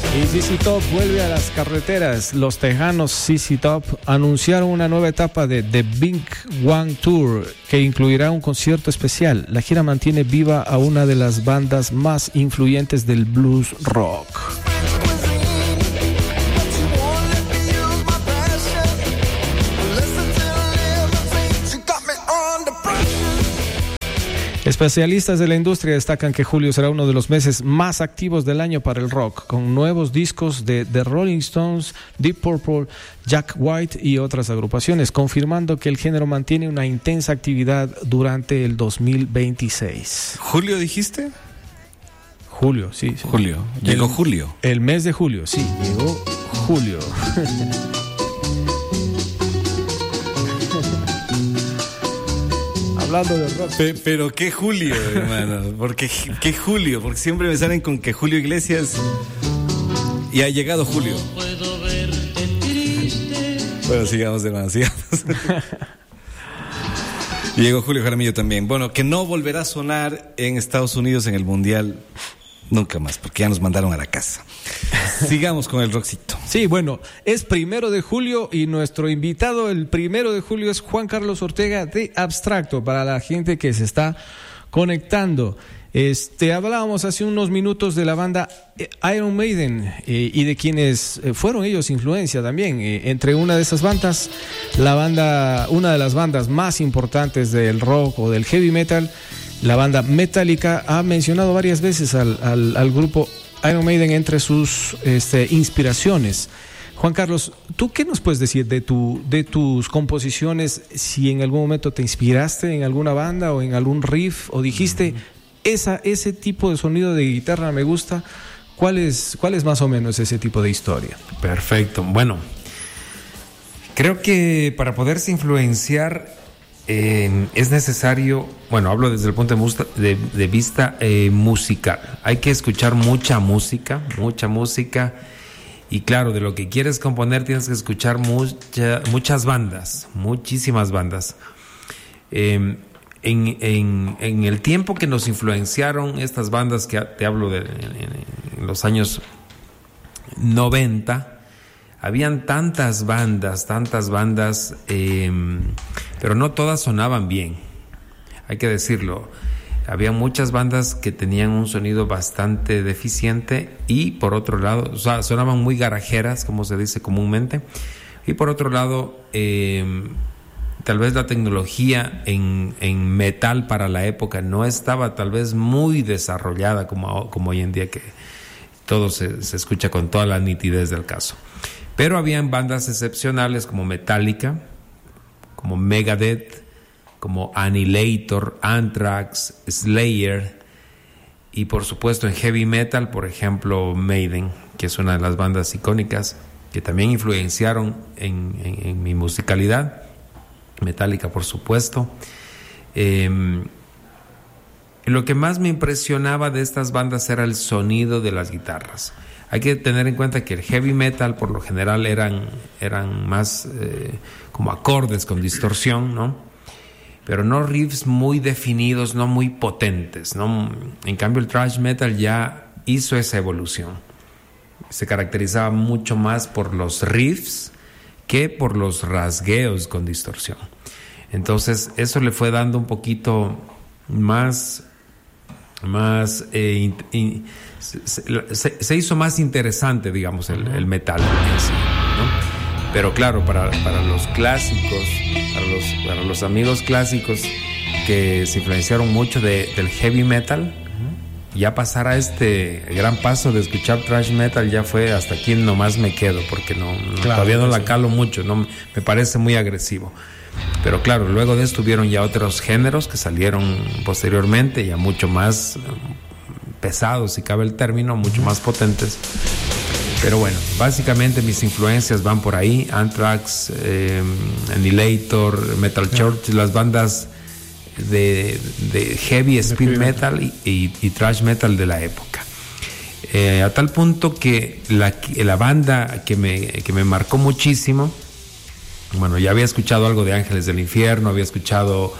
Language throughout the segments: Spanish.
Y ZZ Top vuelve a las carreteras. Los tejanos ZZ Top anunciaron una nueva etapa de The Big One Tour que incluirá un concierto especial. La gira mantiene viva a una de las bandas más influyentes del blues rock. Especialistas de la industria destacan que julio será uno de los meses más activos del año para el rock, con nuevos discos de The Rolling Stones, Deep Purple, Jack White y otras agrupaciones, confirmando que el género mantiene una intensa actividad durante el 2026. ¿Julio dijiste? Julio, sí. Julio. Llegó julio. El mes de julio, sí, llegó julio. Hablando de rock. Pero qué julio, hermano. ¿Qué julio? Porque siempre me salen con que Julio Iglesias. Y ha llegado julio. Bueno, sigamos, hermano, sigamos. Y llegó Julio Jaramillo también. Bueno, que no volverá a sonar en Estados Unidos en el Mundial nunca más, porque ya nos mandaron a la casa. Sigamos con el rockcito. Sí, bueno, es 1 de julio y nuestro invitado el 1 de julio es Juan Carlos Ortega de Abstracto, para la gente que se está conectando. Hablábamos hace unos minutos de la banda Iron Maiden y de quienes fueron ellos influencia también. Entre una de esas bandas, una de las bandas más importantes del rock o del heavy metal, la banda Metallica, ha mencionado varias veces al grupo Iron Maiden entre sus inspiraciones. Juan Carlos, ¿tú qué nos puedes decir de tus composiciones? Si en algún momento te inspiraste en alguna banda o en algún riff, o dijiste, ese tipo de sonido de guitarra me gusta. ¿Cuál es más o menos ese tipo de historia? Perfecto. Bueno, creo que para poderse influenciar es necesario, bueno, hablo desde el punto de vista musical. Hay que escuchar mucha música, y claro, de lo que quieres componer tienes que escuchar muchas bandas, muchísimas bandas. En el tiempo que nos influenciaron estas bandas, que te hablo en los años 90, habían tantas bandas, pero no todas sonaban bien, hay que decirlo. Había muchas bandas que tenían un sonido bastante deficiente y por otro lado, o sea, sonaban muy garajeras, como se dice comúnmente, y por otro lado, tal vez la tecnología en metal para la época no estaba tal vez muy desarrollada como hoy en día, que todo se escucha con toda la nitidez del caso. Pero habían bandas excepcionales como Metallica, como Megadeth, como Annihilator, Anthrax, Slayer, y por supuesto en heavy metal, por ejemplo, Maiden, que es una de las bandas icónicas que también influenciaron en mi musicalidad. Metallica, por supuesto. Lo que más me impresionaba de estas bandas era el sonido de las guitarras. Hay que tener en cuenta que el heavy metal por lo general eran más como acordes con distorsión, ¿no? Pero no riffs muy definidos, no muy potentes, ¿no? En cambio el thrash metal ya hizo esa evolución. Se caracterizaba mucho más por los riffs que por los rasgueos con distorsión. Entonces eso le fue dando un poquito más se hizo más interesante, digamos, el metal en sí, ¿no? Pero claro, para los clásicos, para los amigos clásicos que se influenciaron mucho del heavy metal, ya pasar a este gran paso de escuchar thrash metal ya fue hasta aquí nomás me quedo, porque todavía no la calo mucho, no me parece muy agresivo. Pero claro, luego de esto hubieron ya otros géneros que salieron posteriormente, ya mucho más pesados, si cabe el término, mucho más potentes. Pero bueno, básicamente mis influencias van por ahí: Anthrax, Annihilator, Metal Church, las bandas de heavy speed metal y thrash metal de la época. A tal punto que la banda que me marcó muchísimo, bueno, ya había escuchado algo de Ángeles del Infierno, había escuchado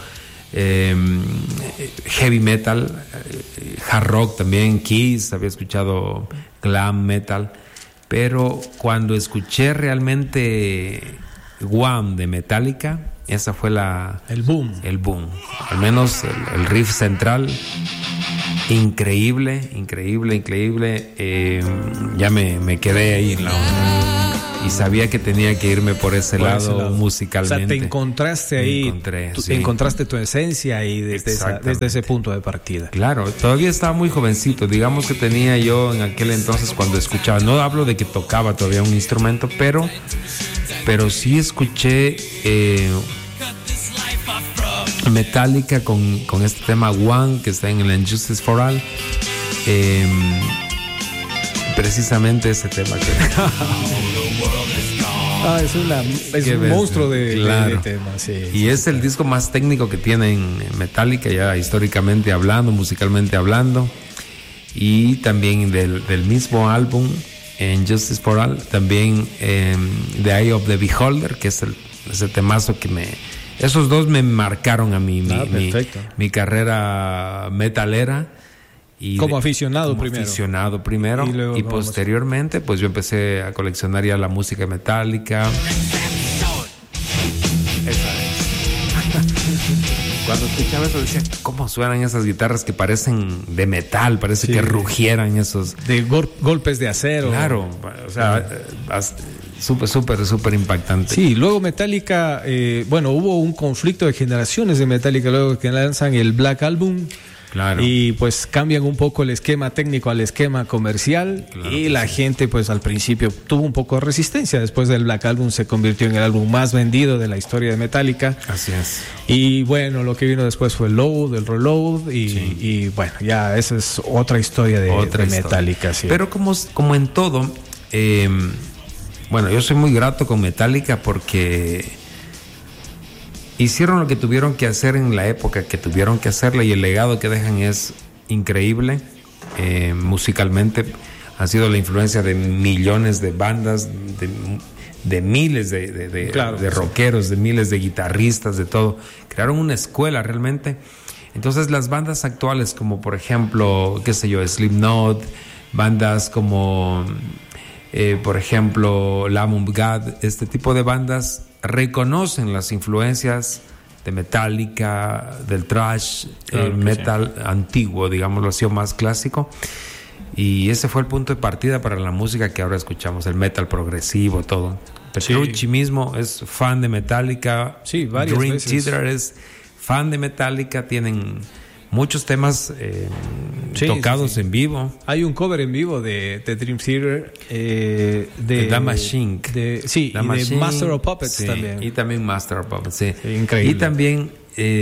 heavy metal, hard rock también, Kiss, había escuchado glam metal, pero cuando escuché realmente One de Metallica, esa fue el boom. El boom. Al menos el riff central, increíble. Ya me quedé ahí en la onda. Y sabía que tenía que irme por ese lado musicalmente. O sea, te encontraste ahí. Encontraste tu esencia ahí desde ese punto de partida. Claro, todavía estaba muy jovencito. Digamos que tenía yo en aquel entonces cuando escuchaba. No hablo de que tocaba todavía un instrumento, pero sí escuché Metallica con este tema One que está en el And Justice for All. Precisamente ese tema que es un monstruo de tema, sí. Y es el disco más técnico que tienen Metallica, ya históricamente hablando, musicalmente hablando. Y también del mismo álbum, en Justice for All, también The Eye of the Beholder, que es ese temazo que esos dos me marcaron a mí, mi carrera metalera. Y como aficionado primero y posteriormente pues yo empecé a coleccionar ya la música metálica. Cuando escuchaba eso decía, ¿cómo suenan esas guitarras que parecen de metal? Parece que rugieran esos de golpes de acero. Claro, o sea, súper impactante. Sí, luego Metallica, hubo un conflicto de generaciones de Metallica luego que lanzan el Black Album. Claro. Y pues cambian un poco el esquema técnico al esquema comercial, claro, y la gente pues al principio tuvo un poco de resistencia. Después del Black Album se convirtió en el álbum más vendido de la historia de Metallica. Así es. Y bueno, lo que vino después fue el Load, el Reload y bueno, ya esa es otra historia de Metallica. Sí. Pero como en todo, yo soy muy grato con Metallica porque hicieron lo que tuvieron que hacer en la época que tuvieron que hacerla y el legado que dejan es increíble. Musicalmente ha sido la influencia de millones de bandas, de miles de rockeros, de miles de guitarristas, de todo. Crearon una escuela realmente. Entonces las bandas actuales como por ejemplo, Slipknot, bandas como por ejemplo Lamb of God, este tipo de bandas reconocen las influencias de Metallica, del thrash, el metal antiguo, digámoslo así, o más clásico. Y ese fue el punto de partida para la música que ahora escuchamos, el metal progresivo, todo. Petrucci mismo es fan de Metallica. Sí, varias Dream veces. Theater es fan de Metallica, tienen muchos temas tocados en vivo. Hay un cover en vivo de Dream Theater de The Machine. Y de Master of Puppets también. Y también Master of Puppets, sí. Increíble. Y también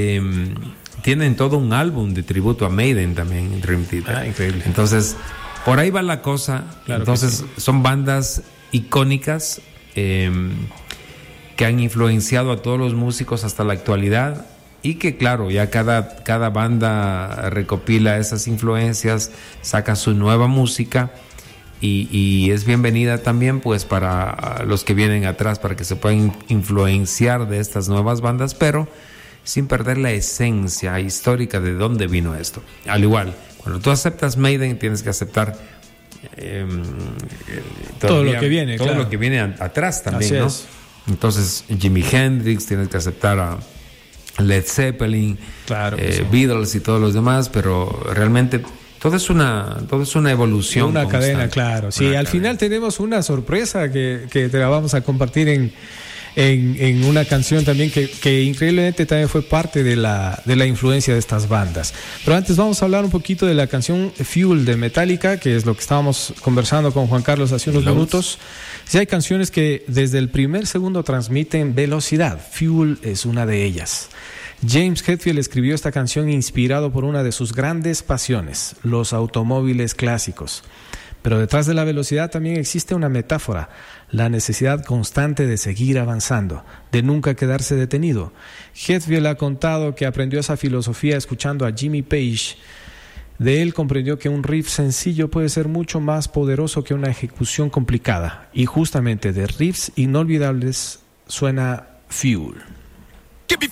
tienen todo un álbum de tributo a Maiden también en Dream Theater. Increíble. Entonces, por ahí va la cosa. Claro. Entonces, son bandas icónicas que han influenciado a todos los músicos hasta la actualidad. Y que claro, ya cada banda recopila esas influencias, saca su nueva música y es bienvenida también pues para los que vienen atrás, para que se puedan influenciar de estas nuevas bandas, pero sin perder la esencia histórica de dónde vino esto. Al igual, cuando tú aceptas Maiden, tienes que aceptar todo lo que viene, todo lo que viene atrás también. Así, ¿no? Es. Entonces, Jimi Hendrix, tienes que aceptar a Led Zeppelin, Beatles y todos los demás, pero realmente todo es una evolución, una cadena, claro. Sí, al final tenemos una sorpresa que te la vamos a compartir en una canción también que increíblemente también fue parte de la influencia de estas bandas. Pero antes vamos a hablar un poquito de la canción Fuel de Metallica, que es lo que estábamos conversando con Juan Carlos hace unos minutos. Sí, hay canciones que desde el primer segundo transmiten velocidad. Fuel es una de ellas. James Hetfield escribió esta canción inspirado por una de sus grandes pasiones, los automóviles clásicos. Pero detrás de la velocidad también existe una metáfora, la necesidad constante de seguir avanzando, de nunca quedarse detenido. Hetfield ha contado que aprendió esa filosofía escuchando a Jimmy Page. De él comprendió que un riff sencillo puede ser mucho más poderoso que una ejecución complicada. Y justamente de riffs inolvidables suena Fuel.